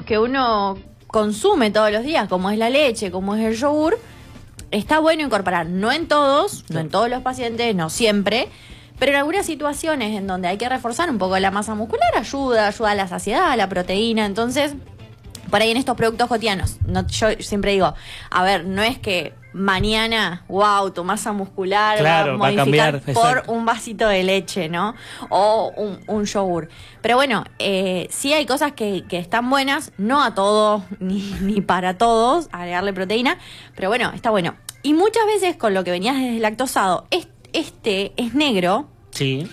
alimentos que uno consume todos los días, como es la leche, como es el yogur, está bueno incorporar. No en todos, no en todos los pacientes, no siempre, pero en algunas situaciones en donde hay que reforzar un poco la masa muscular, ayuda a la saciedad, a la proteína. Entonces, por ahí en estos productos cotidianos, yo siempre digo, a ver, no es que mañana, wow, tu masa muscular claro, va a modificar cambiar, por exacto. un vasito de leche, ¿no? O un yogur. Pero bueno, sí hay cosas que están buenas, no a todos, ni para todos, agregarle proteína, pero bueno, está bueno. Y muchas veces con lo que venías deslactosado, este es negro. Sí.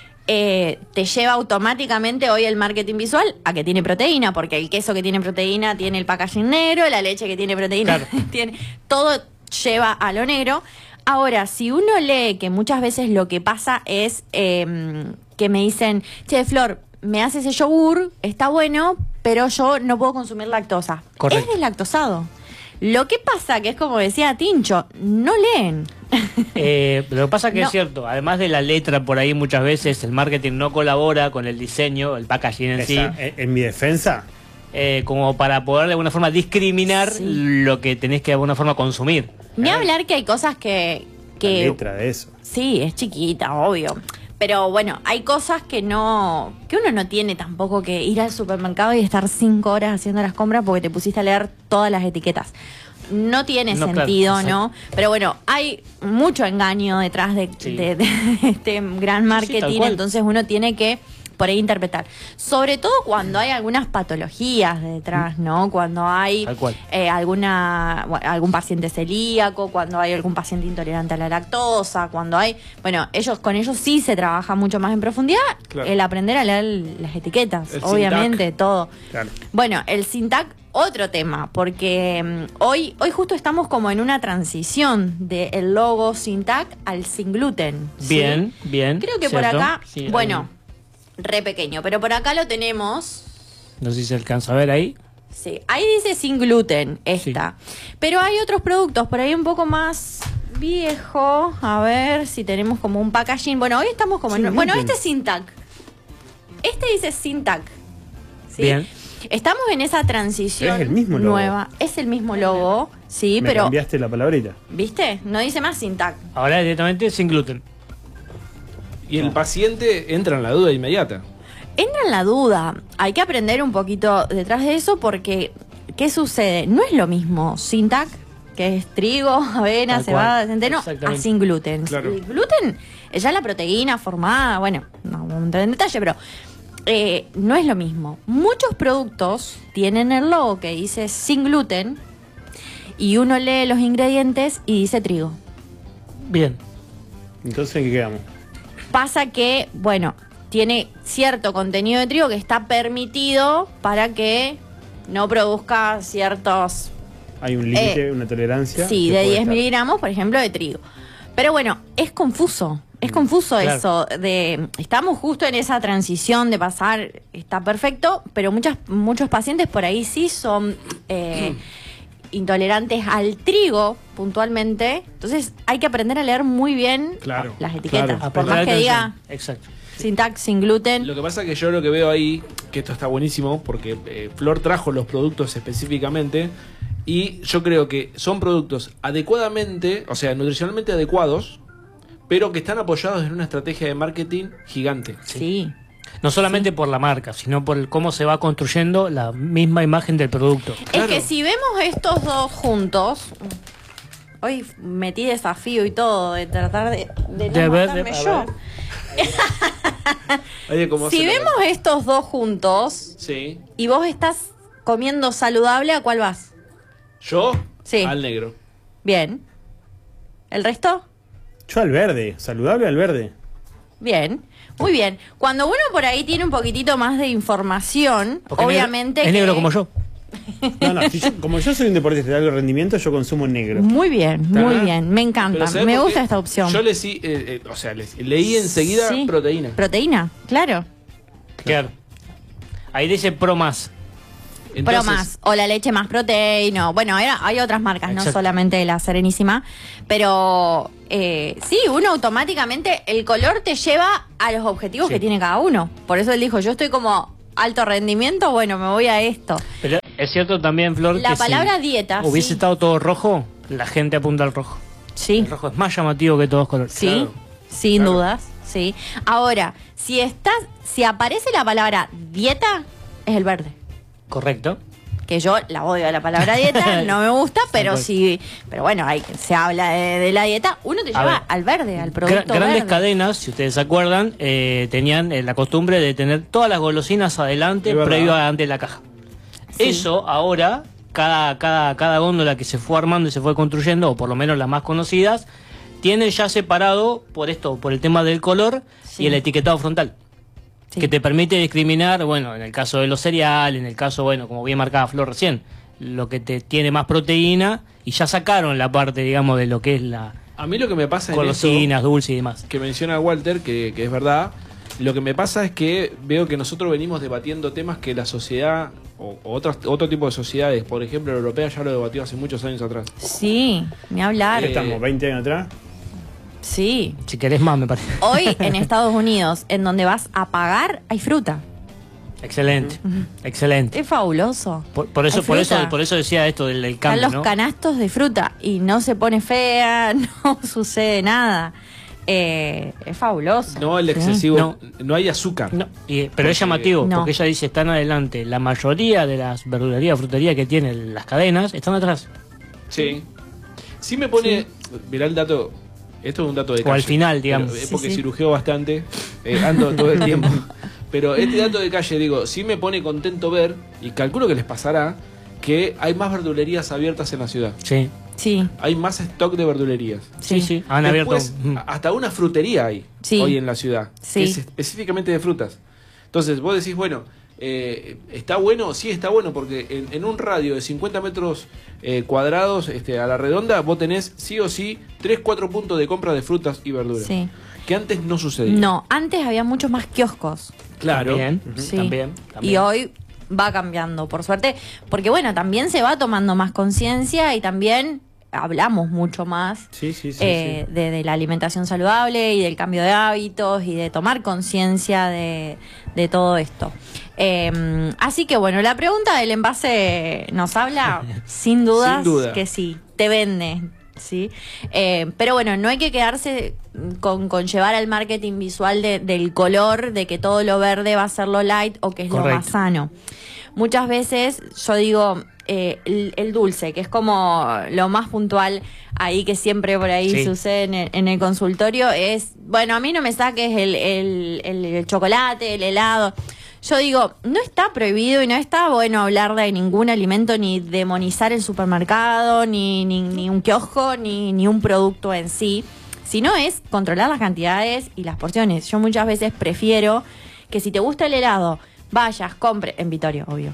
Te lleva automáticamente hoy el marketing visual a que tiene proteína, porque el queso que tiene proteína tiene el packaging negro, la leche que tiene proteína tiene, todo lleva a lo negro. Ahora, si uno lee que muchas veces lo que pasa es que me dicen, che, Flor, me hace ese yogur, está bueno, pero yo no puedo consumir lactosa. Correcto. Es deslactosado. Lo que pasa, que es como decía Tincho, no leen. Lo que pasa que No. es cierto, además de la letra, por ahí muchas veces el marketing no colabora con el diseño, el packaging en sí, En mi defensa, como para poder de alguna forma discriminar lo que tenés que de alguna forma consumir. Ni hablar que hay cosas que la letra de eso. sí, es chiquita, obvio. Pero bueno, hay cosas que uno no tiene tampoco que ir al supermercado y estar 5 horas haciendo las compras porque te pusiste a leer todas las etiquetas. No tiene sentido, claro, ¿no? Pero bueno, hay mucho engaño detrás de este gran marketing, tal cual. entonces uno tiene que por ahí interpretar. Sobre todo cuando hay algunas patologías detrás, ¿no? Cuando hay Tal cual. algún paciente celíaco, cuando hay algún paciente intolerante a la lactosa, cuando hay... Bueno, con ellos sí se trabaja mucho más en profundidad, Claro. el aprender a leer las etiquetas, El obviamente, Sintac. todo. Claro. Bueno, el Sintac, otro tema, porque hoy justo estamos como en una transición del logo Sintac al sin gluten. ¿sí? Bien, bien. Creo que ¿cierto? por acá, Sí, bueno, re pequeño, pero por acá lo tenemos. no sé si se alcanza a ver ahí. Sí, ahí dice sin gluten esta. Pero hay otros productos por ahí un poco más viejo. A ver si tenemos como un packaging. Bueno, hoy estamos como Sin en... Bueno, gluten. este es Sintac. Este dice Sintac. ¿Sí? Bien. Estamos en esa transición Es el mismo logo. nueva. Es el mismo logo, sí, Me pero... cambiaste la palabrita. ¿Viste? No dice más Sintac. Ahora directamente sin gluten. Y el paciente entra en la duda inmediata. Entra en la duda. Hay que aprender un poquito detrás de eso porque, ¿qué sucede? No es lo mismo Sintac, que es trigo, avena, Tal cebada, cual. centeno, a Exactamente. sin gluten. Claro. El gluten es ya la proteína formada, bueno, no vamos a entrar en detalle, pero no es lo mismo. Muchos productos tienen el logo que dice sin gluten y uno lee los ingredientes y dice trigo. Bien. Entonces, ¿en qué quedamos? Pasa que, bueno, tiene cierto contenido de trigo que está permitido para que no produzca ciertos... Hay un límite, una tolerancia. Sí, que de puede 10 estar. miligramos, por ejemplo, de trigo. Pero bueno, es confuso. Es confuso Claro. eso. Estamos justo en esa transición de pasar, está perfecto, pero muchos pacientes por ahí sí son intolerantes al trigo puntualmente. Entonces hay que aprender a leer muy bien Claro, las etiquetas. claro. Por Aprender más que atención. diga Exacto. Sintac, sin gluten. Lo que pasa es que yo lo que veo ahí, que esto está buenísimo, porque Flor trajo los productos específicamente, y yo creo que son productos adecuadamente, o sea, nutricionalmente adecuados, pero que están apoyados en una estrategia de marketing gigante. Sí. No solamente por la marca, sino por cómo se va construyendo la misma imagen del producto. Claro. Es que si vemos estos dos juntos, hoy metí desafío y todo de tratar de no matarme a yo. ver. Oye, ¿cómo Si hace la- vemos estos dos juntos Sí. y vos estás comiendo saludable, ¿a cuál vas? Yo Sí. al negro. Bien. ¿El resto? Yo al verde, saludable al verde. Bien. Muy bien. Cuando uno por ahí tiene un poquitito más de información, Porque obviamente... es negro que- como yo. No, como yo soy un deportista de alto rendimiento, yo consumo negro. Muy bien, muy Ah. bien. Me encanta. Pero ¿sabés Me por gusta qué? esta opción. Yo leí enseguida Sí. proteína. Proteína, claro. Claro. Ahí dice Pro Más. Pro Entonces, más, o la leche más proteína. Bueno, hay otras marcas, no Exacto. solamente la Serenísima. Pero sí, uno automáticamente, el color te lleva a los objetivos Sí. que tiene cada uno. Por eso él dijo, yo estoy como alto rendimiento, bueno, me voy a esto. Pero Es cierto también, Flor, La que palabra si dieta, hubiese sí. estado todo rojo, la gente apunta al rojo. Sí. El rojo es más llamativo que todos colores. Sí, Claro. sin Claro. dudas, sí. Ahora, si aparece la palabra dieta, es el verde. Correcto. Que yo la odio a la palabra dieta, no me gusta, pero Tal sí, pero bueno, se habla de la dieta, uno te A lleva ver, al verde, al producto Grandes verde. cadenas, si ustedes se acuerdan, tenían la costumbre de tener todas las golosinas adelante, Es verdad. previo a antes de la caja. Sí. Eso ahora, cada góndola que se fue armando y se fue construyendo, o por lo menos las más conocidas, tiene ya separado por esto, por el tema del color Sí. y el etiquetado frontal. Sí. Que te permite discriminar, bueno, en el caso de los cereales, en el caso, bueno, como bien marcaba Flor recién, lo que te tiene más proteína, y ya sacaron la parte, digamos, de lo que es la A mí lo que me pasa en golosinas, dulce y demás. esto, que menciona Walter, que es verdad, lo que me pasa es que veo que nosotros venimos debatiendo temas que la sociedad, o otro tipo de sociedades, por ejemplo la europea, ya lo debatió hace muchos años atrás. Sí, ni hablar. ¿Qué estamos? ¿20 años atrás? Sí. Si querés más, me parece. Hoy en Estados Unidos, en donde vas a pagar, hay fruta. Excelente, excelente. Es fabuloso. Por eso, Hay fruta. por eso decía esto del Están cambio, los ¿no? canastos de fruta y no se pone fea, no sucede nada. Es fabuloso. No el Sí. excesivo, no hay azúcar. No, pero es llamativo, No. porque ella dice, están adelante. La mayoría de las verdulerías, fruterías que tienen las cadenas, están atrás. Sí. Sí me pone, mirá el dato, esto es un dato de O calle. al final, digamos. Pero, Sí, porque sí. cirujeo bastante, ando todo el tiempo. Pero este dato de calle, digo, sí me pone contento ver, y calculo que les pasará, que hay más verdulerías abiertas en la ciudad. Sí, Sí, Hay más stock de verdulerías. sí, sí. Han Después, abierto. hasta una frutería hay Sí. hoy en la ciudad, Sí. que es específicamente de frutas. Entonces vos decís, bueno, ¿está bueno? Sí, está bueno, porque en un radio de 50 metros cuadrados a la redonda, vos tenés sí o sí 3-4 puntos de compra de frutas y verduras. sí. Que antes no sucedía. No, antes había muchos más kioscos. Claro. También, Sí. también. Y hoy va cambiando, por suerte, porque bueno, también se va tomando más conciencia y también hablamos mucho más Sí, sí, sí. sí. de la alimentación saludable y del cambio de hábitos y de tomar conciencia de todo esto. Así que bueno, la pregunta del envase nos habla sin dudas Sin duda. que sí, te vende. ¿Sí? Pero bueno, no hay que quedarse con llevar al marketing visual del color, de que todo lo verde va a ser lo light o que es lo Correcto. más sano. Muchas veces yo digo el dulce, que es como lo más puntual ahí que siempre por ahí Sí. sucede en el consultorio, es, bueno, a mí no me saques el chocolate, el helado. Yo digo, no está prohibido y no está bueno hablar de ningún alimento, ni demonizar el supermercado, ni un kiosco, ni un producto en sí, sino es controlar las cantidades y las porciones. Yo muchas veces prefiero que si te gusta el helado, vayas, compre, en Vittorio, obvio.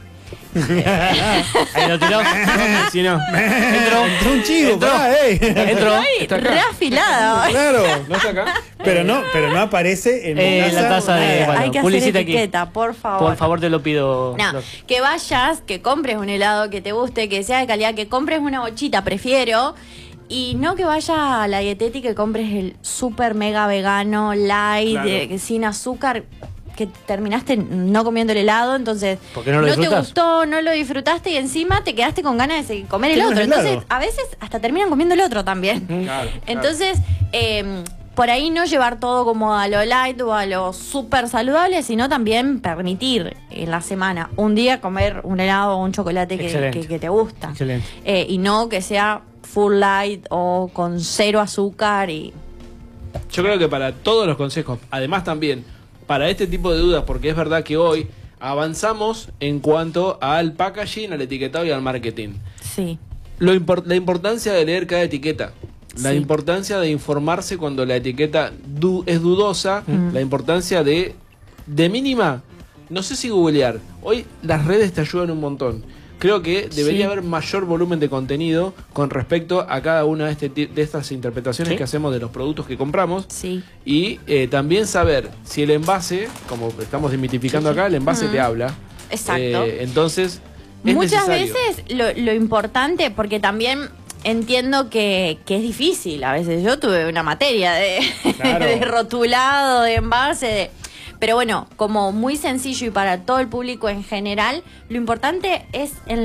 Ahí lo tiró. Si no. Entró un chivo, Entró. pará, Entró. Ay, está acá. reafilado. Claro. ¿No está acá? Pero no aparece en La taza de... nada. Bueno, Hay que hacer publicita aquí. etiqueta, por favor. Por favor, te lo pido. No, Flor. que vayas, que compres un helado que te guste, que sea de calidad, que compres una bochita, prefiero. Y no que vayas a la dietética y compres el super mega vegano, light, Claro. sin azúcar, que terminaste no comiendo el helado, entonces ¿Por qué no lo te disfrutas? gustó, no lo disfrutaste y encima te quedaste con ganas de comer el Tenés otro. helado. Entonces, a veces hasta terminan comiendo el otro también. Claro, Entonces, por ahí no llevar todo como a lo light o a lo súper saludable, sino también permitir en la semana un día comer un helado o un chocolate Excelente. que te gusta. Excelente. Y no que sea full light o con cero azúcar y... Yo creo que para todos los consejos, además también para este tipo de dudas, porque es verdad que hoy avanzamos en cuanto al packaging, al etiquetado y al marketing. Sí, La importancia de leer cada etiqueta, la Sí. importancia de informarse cuando la etiqueta es dudosa, la importancia de mínima, no sé si googlear. Hoy las redes te ayudan un montón. Creo que debería Sí. haber mayor volumen de contenido con respecto a cada una de estas interpretaciones Sí. que hacemos de los productos que compramos. sí. Y también saber si el envase, como estamos desmitificando acá, el envase te habla. Exacto. Entonces, es Muchas necesario. veces lo importante, porque también entiendo que es difícil, a veces yo tuve una materia de, Claro. de rotulado, de envase, pero bueno, como muy sencillo y para todo el público en general, lo importante es en